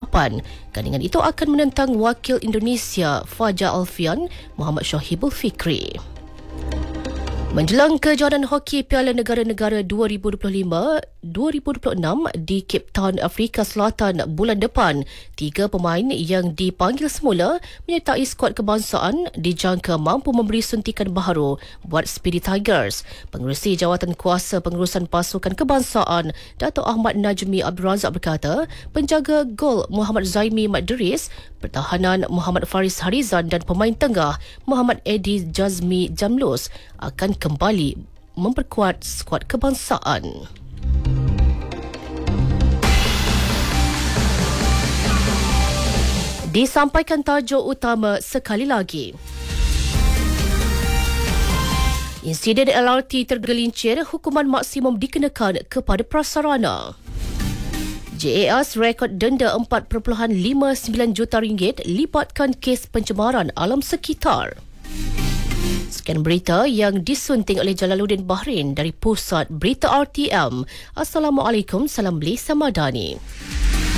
Japan. Gandingan itu akan menentang wakil Indonesia Fajar Alfian, Muhammad Syahibul Fikri. Menjelang kejohanan hoki Piala Negara-Negara 2025-2026 di Cape Town, Afrika Selatan bulan depan, 3 pemain yang dipanggil semula menyertai skuad kebangsaan dijangka mampu memberi suntikan baharu buat Speedy Tigers. Pengerusi Jawatan Kuasa Pengurusan Pasukan Kebangsaan, Dato' Ahmad Najmi Abdul Razak berkata, penjaga gol Muhammad Zaimi Madris, pertahanan Muhammad Faris Harizan dan pemain tengah Muhammad Edi Jazmi Jamlus akan kembali memperkuat skuad kebangsaan. Disampaikan tajuk utama sekali lagi. Insiden LRT tergelincir, hukuman maksimum dikenakan kepada prasarana. JAS rekod denda RM4.59 juta libatkan kes pencemaran alam sekitar. Sekian berita yang disunting oleh Jalaluddin Bahrin dari Pusat Berita RTM. Assalamualaikum, salam Malaysia Madani.